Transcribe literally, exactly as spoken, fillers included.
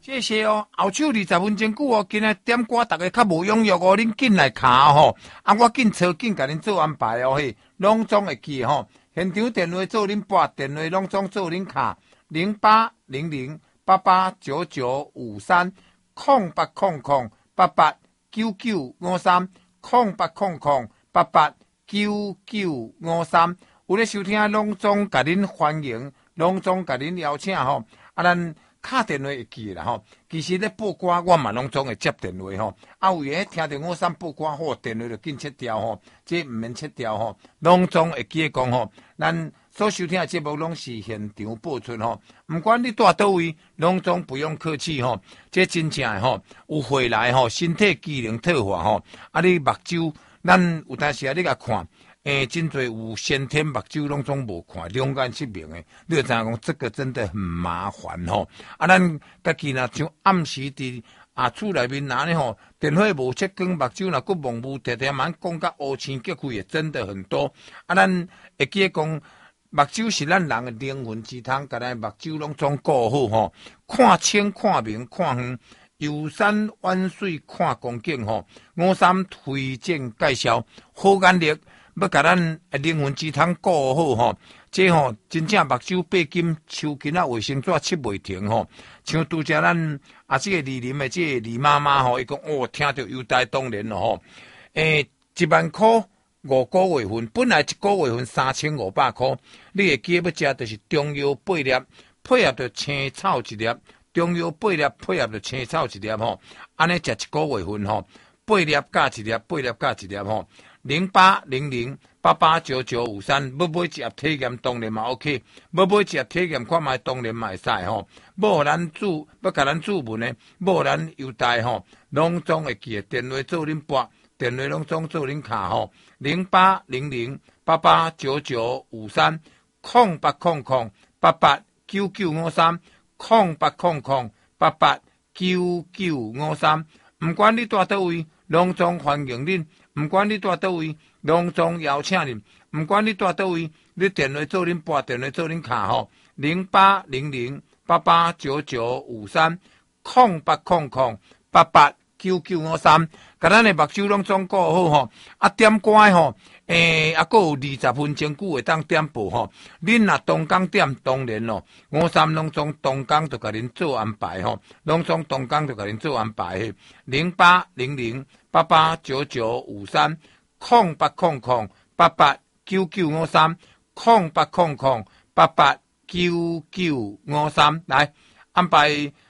谢谢哦，后手二十分钟久哦，今日点歌大家较无踊跃哦，恁紧来卡吼，啊，我紧找紧甲恁做安排哦，嘿，拢总会记吼。现场电话做恁拨，电话拢总做恁卡，零八零零八八九九五三，空八空空八八九九五三，空八空空八八九九五三，有咧收听拢总甲恁欢迎，拢总甲恁邀请吼，啊，咱。打电话会记啦吼，其实咧报歌我嘛拢总会接电话吼，啊有诶听到我三报歌好，电话就紧切掉吼，这毋免切掉吼，拢总会记讲吼，咱所收听诶节目拢是现场播出吼，毋管你住倒位，拢总不用客气吼，这真正诶吼，有回来吼，身体机能退化吼，啊你目睭，咱有当时啊你甲看。诶，真侪有先天目睭拢总无看，两眼失明诶，你就知影讲这个真的很麻烦吼。啊，咱家己若像暗时伫啊厝内面拿呢吼，电话无切光，目睭若佫蒙雾，常常蛮讲甲乌青结开也真的很多。啊，咱会记讲目睭是咱人诶灵魂之汤，甲咱目睭拢总顾好吼，看清看明看远。游山玩水看光景吼，五三推荐介绍好眼力。要甲咱灵魂之汤顾好吼，这吼真正目睭八金抽筋啊，卫生纸切袂停吼。像拄则咱啊，这个李林的这个李妈妈吼，伊讲哦，听到优待当然咯吼。诶，一万块五个月份，本来一个月份三千五百块，你会记要食就是中药八粒，配合着青草一粒，中药八粒配合着青草一粒吼，安尼食一个月份吼，八粒加一粒，八粒加一粒吼。零八零零八八九九五三，要买一盒体验当然嘛 OK， 要买一盒体验看卖当然嘛会使吼。要互咱主，要甲咱主文呢，要互咱优待吼，拢总会记电话做恁拨，电话拢总做恁卡吼。零八零零八八九九五三，空八空空八八九九五三，空八空空八八九九五三，毋管你住倒位，拢总欢迎恁。毋管你住倒位，拢总邀请恁；毋管你住倒位，你电话做恁拨，电话做恁卡吼，零八零零八八九九五三，空八空空八八九九五三，甲咱的目睭拢总顾好吼。啊，点歌吼，诶，啊，佫有二十分钟久会当点播吼。恁若同工点，当然咯，五三拢总同工就甲恁做安排吼，拢总同工就甲恁做安排。零八零零八八九九五三，空八空空八八九九五三，空八空空八八九九五三，来安排